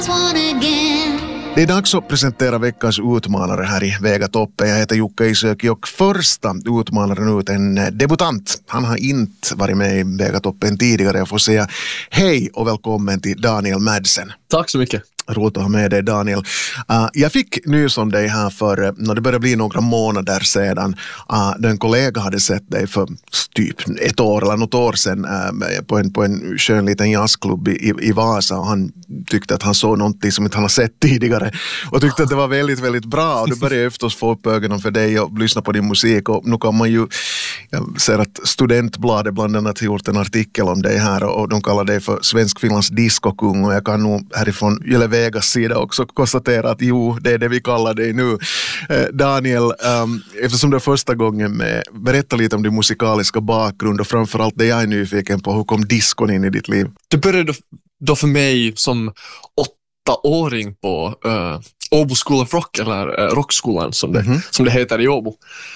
Det är dags att presentera veckans utmanare här i Väga Toppe. Jag heter Jukka Isöki och första utmanaren ut en debutant. Han har inte varit med i Väga Toppen tidigare. Jag får säga hej och välkommen till Daniel Madsen. Tack så mycket. Roligt att ha med dig, Daniel. Jag fick nys om dig här för när det började bli några månader sedan. Då en kollega hade sett dig för typ ett år eller något år sedan på en skön liten jazzklubb i Vasa. Och han tyckte att han såg någonting som inte han har sett tidigare. Och tyckte att det var väldigt, väldigt bra. Och då började jag förstås få upp ögonen för dig och lyssna på din musik. Och nu kan man ju, jag ser att Studentbladet bland annat har gjort en artikel om dig här. Och de kallar dig för Svensk-Finlands discokung. Och jag kan nog härifrån Vegas sida också konstatera att jo, det är det vi kallar dig nu. Daniel, eftersom det är första gången med, berätta lite om din musikaliska bakgrund och framförallt det jag är nyfiken på, hur kom diskon in i ditt liv? Det började då för mig som 8-åring på Åbo School of Rock, eller Rockskolan som det heter i Åbo.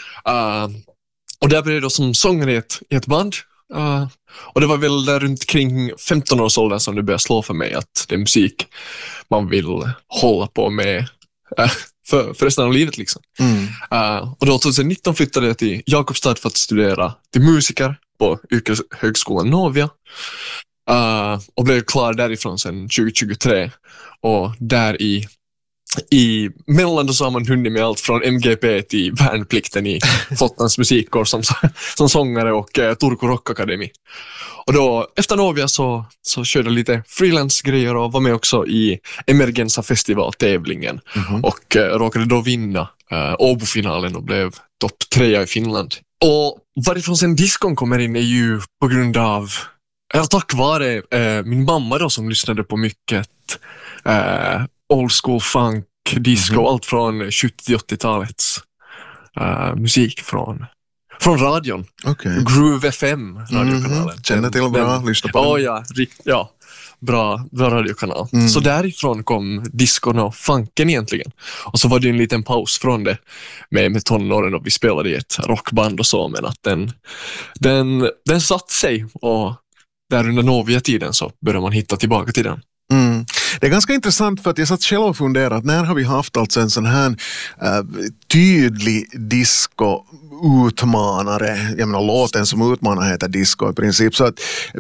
Och där började jag som sångare i ett band. Och det var väl där runt kring 15 års ålder som det började slå för mig att det är musik man vill hålla på med för resten av livet liksom. Och då 2019 flyttade jag till Jakobstad för att studera till musiker på yrkeshögskolan Novia. Och blev klar därifrån sedan 2023. Och där i mellan då så har man hunnit med allt från MGP till värnplikten i Flottans musikkår som sångare och Turku Rock Academy. Och då efter Novia så körde jag lite freelance-grejer och var med också i Emergenza festivaltävlingen och råkade då vinna Åbo-finalen och blev topp 3 i Finland. Och varifrån sen diskon kommer in är ju på grund av, eller tack vare min mamma då som lyssnade på mycket old school funk, disco, allt från 70-80-talets musik från radion. Okay. Groove FM radiokanalen. Känner till bra, lyssna på den. Ja, bra radiokanal. Så därifrån kom discon och funken egentligen. Och så var det en liten paus från det med tonåren och vi spelade i ett rockband och så, men att den satt sig och där under Novia-tiden så började man hitta tillbaka till den. Det är ganska intressant för att jag satt själv och funderade att när har vi haft alltså en sån här tydlig disco-utmanare. Jag menar, låten som utmanar heter disco i princip. Så att,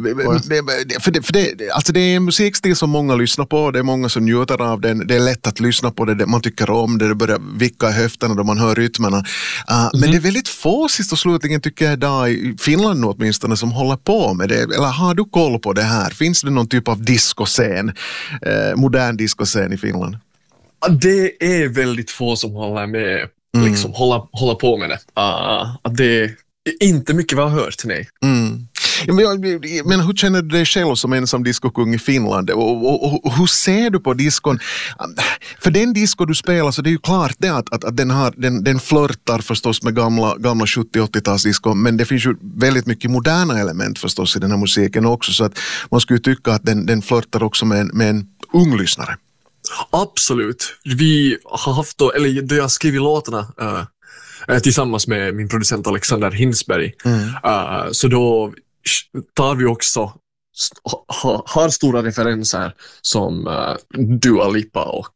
alltså det är en musikstil som många lyssnar på. Det är många som njuter av den. Det är lätt att lyssna på det. Man tycker om det. Det börjar vicka i höfterna då man hör rytmerna. Men det är väldigt få sist och slutligen tycker jag idag i Finland nu åtminstone som håller på med det. Eller har du koll på det här? Finns det någon typ av discoscen? Modern discoscen i Finland? Det är väldigt få som håller med, liksom hålla på med det. Det är inte mycket vi har hört, nej. Men hur känner du dig själv som ensam diskokung i Finland? Och hur ser du på diskon? För den disco du spelar så det är ju klart det att den flörtar förstås med gamla 70-80-talsdiskon, men det finns ju väldigt mycket moderna element förstås i den här musiken också, så att man skulle tycka att den flörtar också med en ung lyssnare. Absolut. Vi har haft då jag har skrivit låtarna tillsammans med min producent Alexander Hinsberg. Så då tar vi också har stora referenser som Dua Lipa och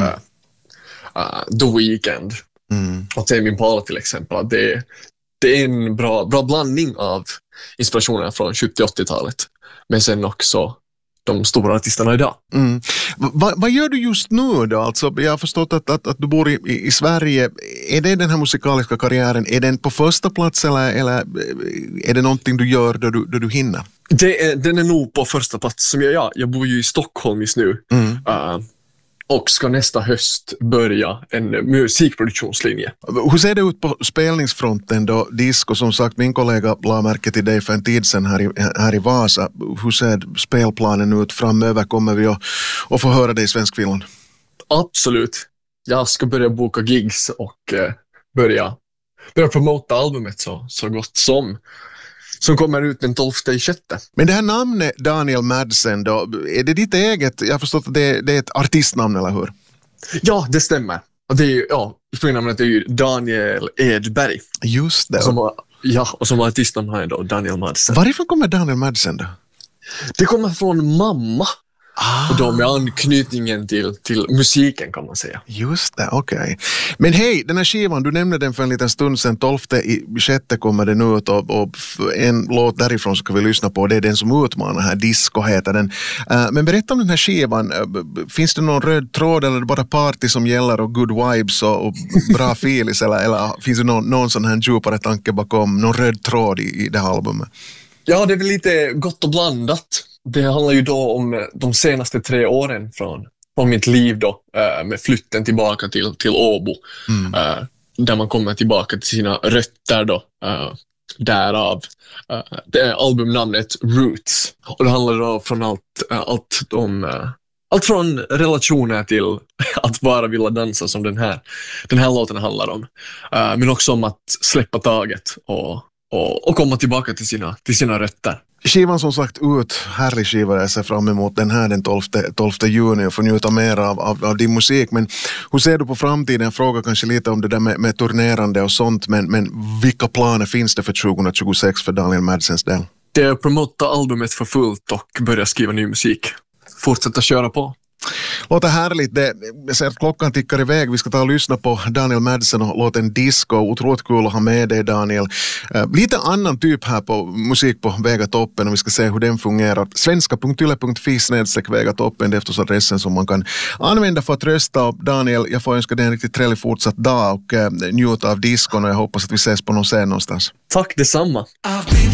The Weeknd och Tame Impala till exempel. Det är en bra blandning av inspirationer från 70-80-talet, men sen också de stora artisterna idag. Vad gör du just nu då? Alltså, jag har förstått att du bor i Sverige. Är det den här musikaliska karriären? Är den på första plats eller är det någonting du gör då du hinner? Den är nog på första plats. Som jag bor ju i Stockholm just nu. Och ska nästa höst börja en musikproduktionslinje. Hur ser det ut på spelningsfronten då? Disco, som sagt, min kollega la märke till dig för en tid sedan här i Vasa. Hur ser spelplanen ut framöver? Kommer vi att få höra dig i Svensk-Finland? Absolut. Jag ska börja boka gigs och börja promota albumet så gott som kommer ut den 12/6. Men det här namnet Daniel Madsen då, är det ditt eget? Jag har förstått att det är ett artistnamn, eller hur? Ja, det stämmer. Och det är ju, namnet är ju Daniel Edberg. Just det. Och som artistnamn har jag då Daniel Madsen. Varifrån kommer Daniel Madsen då? Det kommer från mamma. Och då med anknytningen till musiken kan man säga. Just det, okej. Men hej, den här skivan, du nämnde den för en liten stund sedan, 12/6 kommer den ut och en låt därifrån ska vi lyssna på, det är den som utmanar här, Disco heter den. Men berätta om den här skivan, finns det någon röd tråd eller är det bara party som gäller och good vibes och bra feelings eller finns det någon sån här djupare tanke bakom, någon röd tråd i det här albumet? Ja, det är väl lite gott och blandat. Det handlar ju då om de senaste 3 åren från mitt liv då, med flytten tillbaka till Åbo. Där man kommer tillbaka till sina rötter då. Därav det är albumnamnet Roots. Och det handlar då från allt från relationer till att bara vilja dansa som den här låten handlar om. Men också om att släppa taget och komma tillbaka till sina rötter. Skivan som sagt ut, härlig skiva, jag ser fram emot den här den 12 juni och får njuta mer av din musik. Men hur ser du på framtiden? Jag frågar kanske lite om det där med turnerande och sånt, men vilka planer finns det för 2026 för Daniel Madsens del? Det är att promota albumet för fullt och börja skriva ny musik. Fortsätta köra på. Låter härligt. Jag ser att klockan tickar iväg. Vi ska ta och lyssna på Daniel Madsen och låten Disco. Otroligt kul att ha med dig, Daniel. Lite annan typ här på musik på Vegatoppen och vi ska se hur den fungerar. svenska.yle.fi/Vegatoppen, det är förstås adressen som man kan använda för att rösta. Och Daniel, jag får önska dig en riktigt trevlig fortsatt dag och njuta av discon och jag hoppas att vi ses på någon scen någonstans. Tack detsamma.